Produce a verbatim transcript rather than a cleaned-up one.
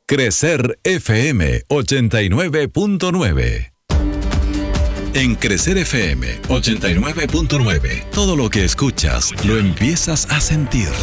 Crecer F M ochenta y nueve punto nueve. En Crecer F M ochenta y nueve punto nueve, todo lo que escuchas lo empiezas a sentir.